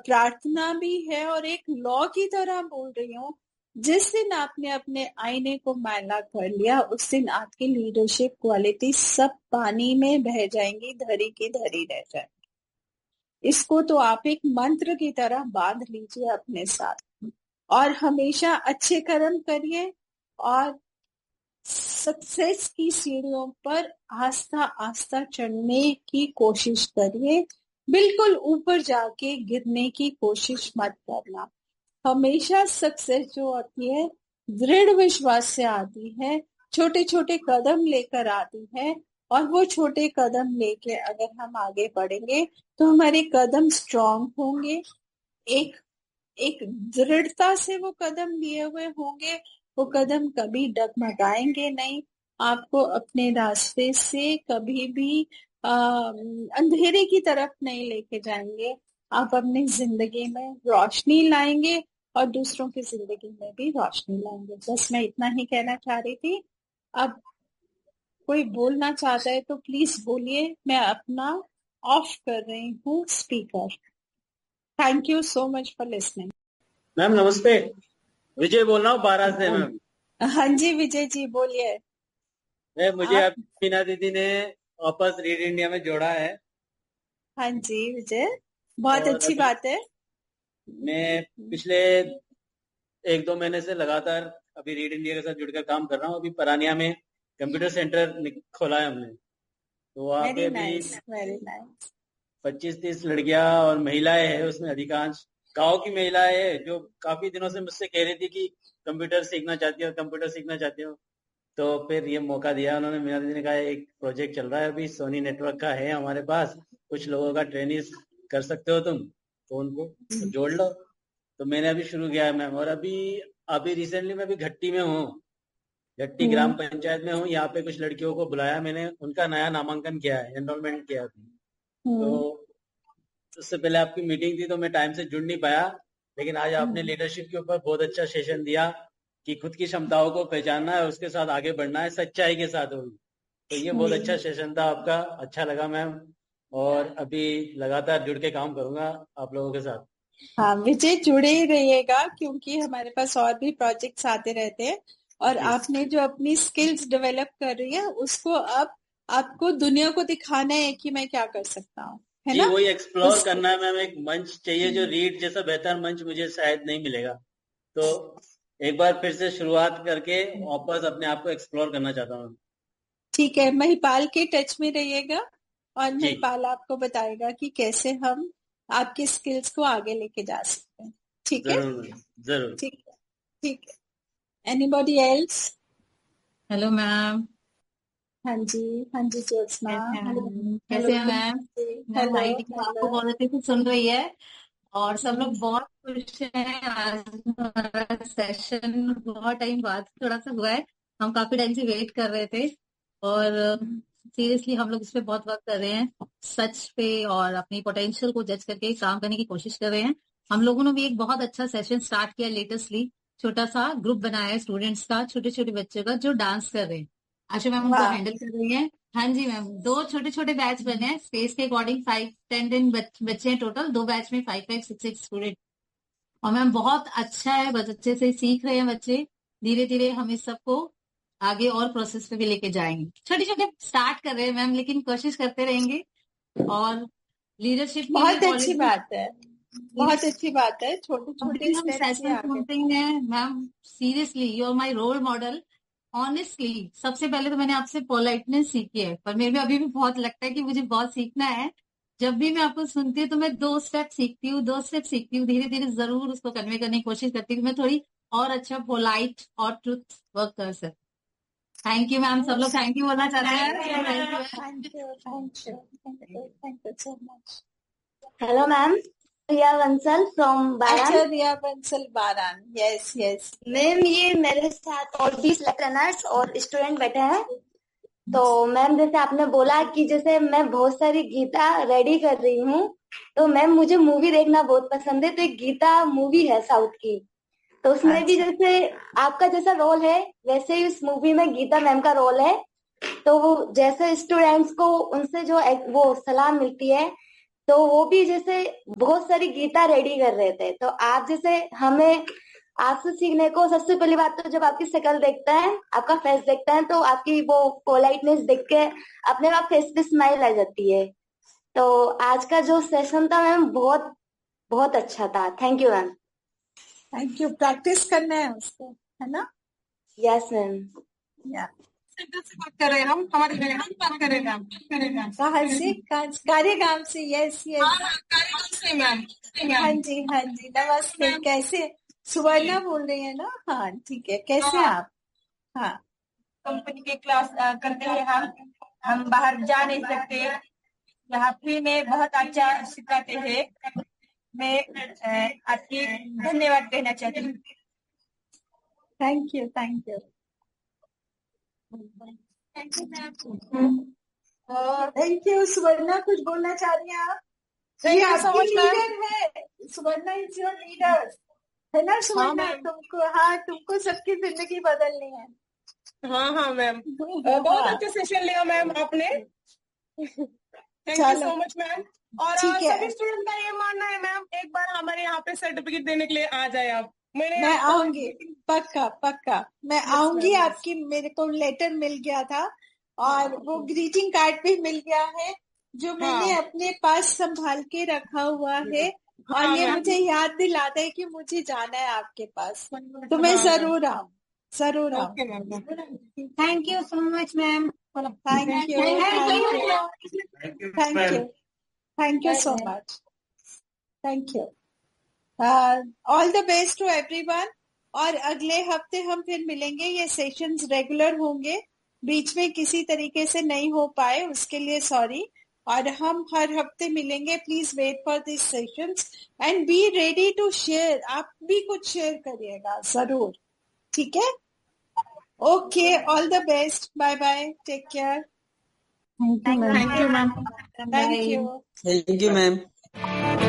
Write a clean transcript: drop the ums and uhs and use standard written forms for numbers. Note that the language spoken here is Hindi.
प्रार्थना भी है और एक लॉ की तरह बोल रही हूँ। जिस दिन आपने अपने आईने को मैला कर लिया, उस दिन आपकी लीडरशिप क्वालिटी सब पानी में बह जाएंगी, धरी की धरी रह जाएंगी। इसको तो आप एक मंत्र की तरह बांध लीजिए अपने साथ और हमेशा अच्छे कर्म करिए और सक्सेस की सीढ़ियों पर आस्था आस्था चढ़ने की कोशिश करिए। बिल्कुल ऊपर जाके गिरने की कोशिश मत करना। हमेशा सक्सेस जो आती है दृढ़ विश्वास से आती है, छोटे छोटे कदम लेकर आती है। और वो छोटे कदम लेके अगर हम आगे बढ़ेंगे तो हमारे कदम स्ट्रांग होंगे, एक एक दृढ़ता से वो कदम लिए हुए होंगे। वो कदम कभी डगमगाएंगे नहीं, आपको अपने रास्ते से कभी भी अंधेरे की तरफ नहीं लेके जाएंगे। आप अपनी जिंदगी में रोशनी लाएंगे और दूसरों की जिंदगी में भी रोशनी लाएंगे। बस मैं इतना ही कहना चाह रही थी। अब कोई बोलना चाहता है तो प्लीज बोलिए, मैं अपना ऑफ कर रही हूँ speaker. Thank you so much for listening. Ma'am नमस्ते, विजय बोल रहा हूँ 12 से। मैम हाँ जी विजय जी बोलिए। मुझे आप बीना दीदी ने वापस रीड इंडिया में जोड़ा है। हाँ जी विजय, बहुत अच्छी बात है। मैं पिछले 1-2 महीने से लगातार अभी रीड इंडिया के साथ जुड़कर काम कर रहा हूँ। अभी परानिया में कंप्यूटर सेंटर खोला है हमने, तो वहाँ पे भी 25-30 लड़कियां और महिलाएं हैं। उसमें अधिकांश गांव की महिलाएं हैं जो काफी दिनों से मुझसे कह रही थी कि कंप्यूटर सीखना चाहती हो, कंप्यूटर सीखना चाहती हो। तो फिर ये मौका दिया उन्होंने। मीना दीदी ने कहा एक प्रोजेक्ट चल रहा है अभी सोनी नेटवर्क का है हमारे पास, कुछ लोगों का ट्रेनिंग कर सकते हो तुम, तो उनको जोड़ लो। तो मैंने अभी शुरू किया है मैम। और अभी रिसेंटली मैं अभी घट्टी में हूँ, घट्टी ग्राम पंचायत में हूँ। यहाँ पे कुछ लड़कियों को बुलाया मैंने, उनका नया नामांकन किया है, एनरोलमेंट किया है। तो उससे पहले आपकी मीटिंग थी तो मैं टाइम से जुड़ नहीं पाया, लेकिन आज आपने लीडरशिप के ऊपर बहुत अच्छा सेशन दिया कि खुद की क्षमताओं को पहचानना है, उसके साथ आगे बढ़ना है, सच्चाई के साथ होगी। तो ये बहुत अच्छा सेशन था आपका, अच्छा लगा मैम। और अभी लगातार जुड़ के काम करूंगा आप लोगों के साथ। हाँ विजय, जुड़े ही रहिएगा क्योंकि हमारे पास और भी प्रोजेक्ट्स आते रहते हैं। और आपने जो अपनी स्किल्स डेवलप कर रही है उसको अब आपको दुनिया को दिखाना है कि मैं क्या कर सकता हूँ, है ना? वही एक्सप्लोर करना है मैम। एक मंच चाहिए जो रीड जैसा बेहतर मंच मुझे शायद नहीं मिलेगा। तो एक बार फिर से शुरुआत करके वापस अपने आप को एक्सप्लोर करना चाहता हूँ। ठीक है, महिपाल के टच में रहिएगा और महिपाल आपको बताएगा कि कैसे हम आपके स्किल्स को आगे लेके जा सकते हैं। ठीक है, जरूर। ठीक है, ठीक है। Anybody else? Hello ma'am. हाँ जी ज्योत्सना, कैसे हैं मैम? मैम आपको बहुत अच्छे से सुन रही है और सब लोग बहुत खुश हैं। आज हमारा सेशन बहुत टाइम बाद थोड़ा सा हुआ है, हम काफी टाइम से वेट कर रहे थे और सीरियसली हम लोग इस पे बहुत वर्क कर रहे हैं, सच पे और अपनी पोटेंशियल को जज करके काम करने की कोशिश कर रहे हैं। हम लोगों ने भी एक बहुत अच्छा सेशन स्टार्ट किया लेटेस्टली, छोटा सा ग्रुप बनाया है स्टूडेंट्स का, छोटे छोटे बच्चों का जो डांस कर रहे हैं। आशा मैम उनको हैंडल कर रही हैं। हाँ जी मैम, 2 छोटे छोटे बैच बने हैं, स्पेस के अकॉर्डिंग 5-10 बच्चे हैं टोटल, 2 बैच में 5-6 स्टूडेंट। और मैम बहुत अच्छा है, बहुत अच्छे से सीख रहे हैं बच्चे। धीरे धीरे हम इस सबको आगे और प्रोसेस पे भी लेके जाएंगे। छोटे छोटे स्टार्ट कर रहे हैं मैम, लेकिन कोशिश करते रहेंगे। और लीडरशिप बहुत अच्छी बात है, बहुत अच्छी बात है। छोटे छोटे सुनते हैं ma'am. Seriously you are my role model. Honestly सबसे पहले तो मैंने आपसे पोलाइटनेस सीखी है, पर मेरे में अभी भी बहुत लगता है कि मुझे बहुत सीखना है। जब भी मैं आपको सुनती हूँ तो मैं 2 स्टेप सीखती हूँ, 2 स्टेप सीखती हूँ, धीरे धीरे जरूर उसको कन्वे करने की कोशिश करती हूँ, मैं थोड़ी और अच्छा पोलाइट और ट्रुथ वर्क कर सकती। Thank you ma'am. सब लोग थैंक यू बोलना चाहते हैं। Thank you so much. Hello ma'am, Riya Bansal from बारान। अच्छा, रिया बंसल बारान। यस यस मैम, ये मेरे साथ और भी रनर्स और स्टूडेंट बैठे हैं। तो मैम जैसे आपने बोला कि जैसे मैं बहुत सारी गीता रेडी कर रही हूँ, तो मैम मुझे मूवी देखना बहुत पसंद है। तो एक गीता मूवी है साउथ की, तो उसमें भी जैसे आपका जैसा रोल है वैसे ही उस मूवी में गीता मैम का रोल है। तो वो जैसे स्टूडेंट्स को उनसे जो वो सलाह मिलती है तो वो भी जैसे बहुत सारी गीता रेडी कर रहे थे। तो आप जैसे हमें आपसे सीखने को, सबसे पहली बात तो जब आपकी शक्ल देखता है, आपका फेस देखता है, तो आपकी वो पोलाइटनेस देख के अपने आप फेस पे स्माइल आ जाती है। तो आज का जो सेशन था मैम, बहुत बहुत अच्छा था। Thank you ma'am. Thank you. Practice करना है उसको, है ना? Yes ma'am. या सेंटर से बात कर रहे हैं हम, हमारे हम बात कर रहे हैं मैम। कहाँ से? कार्यगाम से। Yes yes. हाँ, कार्यक्रम से मैम। हाँ जी हाँ जी, नमस्ते। कैसे? सुवर्णा बोल रही है ना? हाँ ठीक है। कैसे हैं आप? हाँ कंपनी के क्लास करते हैं हम बाहर जा नहीं सकते, यहाँ फ्री में बहुत अच्छा सिखाते हैं। मैं आपकी धन्यवाद कहना चाहती हूँ। Thank you thank you thank you. सुवर्णा कुछ बोलना चाह रही हैं आप? ये आपकी लीडर है, सुवर्णा इज योर लीडर, है ना सुवर्णा? तुमको सबकी जिंदगी बदलनी है। हाँ मैम, बहुत अच्छा सेशन लिया मैम आपने। Thank you so much ma'am. और सभी स्टूडेंट का ये मानना है मैम, एक बार हमारे यहाँ पे सर्टिफिकेट देने के लिए आ जाए आप। मैं आऊंगी, पक्का मैं आऊंगी। आपकी मेरे को लेटर मिल गया था और वो ग्रीटिंग कार्ड भी मिल गया है, जो मैंने अपने पास संभाल के रखा हुआ है। और ये मुझे याद दिलाता है कि मुझे जाना है आपके पास, तो मैं जरूर आऊँ। Thank you so much ma'am. Thank you so much. Thank you. All the best to everyone. और अगले हफ्ते हम फिर मिलेंगे। ये सेशंस रेगुलर होंगे, बीच में किसी तरीके से नहीं हो पाए उसके लिए सॉरी। और हम हर हफ्ते मिलेंगे। Please wait for this sessions and be ready to share. आप भी कुछ शेयर करिएगा जरूर, ठीक है? Okay, all the best. Bye bye, take care. Thank you ma'am. Thank you ma'am.